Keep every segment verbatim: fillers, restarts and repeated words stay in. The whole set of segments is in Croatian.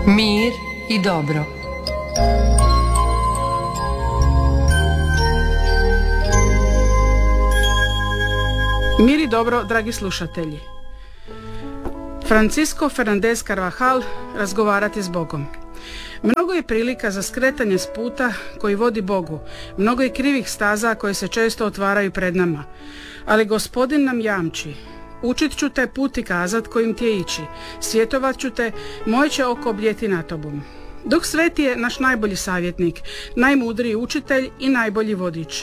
Mir i dobro. Mir i dobro, dragi slušatelji. Francisco Fernández Carvajal, razgovarati s Bogom. Mnogo je prilika za skretanje s puta koji vodi Bogu, mnogo je krivih staza koje se često otvaraju pred nama, ali Gospodin nam jamči: učit ću te put i kazat kojim ti je ići, svjetovat ću te, moje će oko bdjeti na tobom. Duh Sveti je naš najbolji savjetnik, najmudriji učitelj i najbolji vodič.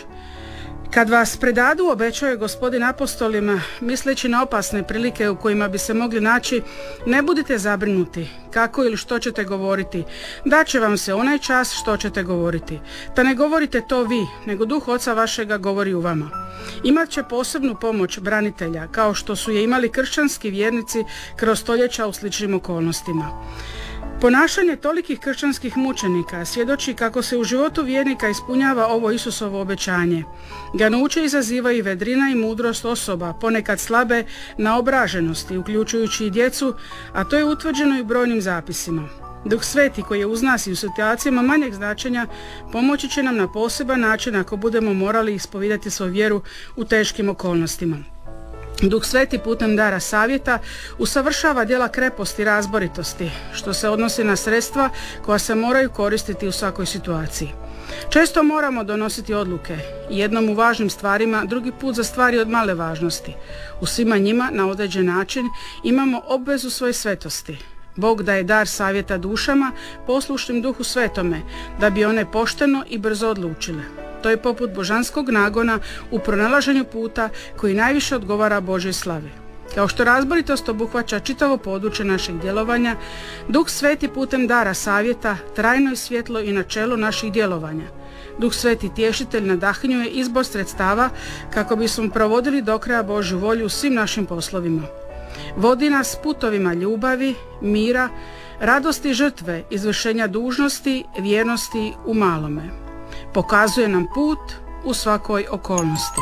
Kad vas predadu, obećao je Gospodin apostolima, misleći na opasne prilike u kojima bi se mogli naći, ne budite zabrinuti kako ili što ćete govoriti, daće vam se onaj čas što ćete govoriti. Pa ne govorite to vi, nego Duh Oca vašega govori u vama. Imat će posebnu pomoć branitelja, kao što su je imali kršćanski vjernici kroz stoljeća u sličnim okolnostima. Ponašanje tolikih kršćanskih mučenika svjedoči kako se u životu vjernika ispunjava ovo Isusovo obećanje. Ganuće izazivaju vedrina i mudrost osoba, ponekad slabe naobraženosti, uključujući i djecu, a to je utvrđeno i u brojnim zapisima. Duh Sveti koji je uz nas i u situacijama manjeg značenja pomoći će nam na poseban način ako budemo morali ispovijedati svoju vjeru u teškim okolnostima. Duh Sveti putem dara savjeta usavršava djela kreposti i razboritosti, što se odnosi na sredstva koja se moraju koristiti u svakoj situaciji. Često moramo donositi odluke, jednom u važnim stvarima, drugi put za stvari od male važnosti. U svima njima na određen način imamo obvezu svoje svetosti. Bog daje dar savjeta dušama poslušnim Duhu Svetome, da bi one pošteno i brzo odlučile. To je poput božanskog nagona u pronalaženju puta koji najviše odgovara Božoj slavi. Kao što razboritost obuhvaća čitavo područje našeg djelovanja, Duh Sveti putem dara savjeta trajno je svjetlo i načelo naših djelovanja. Duh Sveti tješitelj nadahnjuje izbor sredstava kako bismo provodili do kraja Božju volju u svim našim poslovima. Vodi nas putovima ljubavi, mira, radosti žrtve, izvršenja dužnosti, vjernosti u malome. Pokazuje nam put u svakoj okolnosti.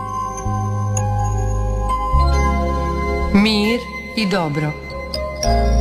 Mir i dobro.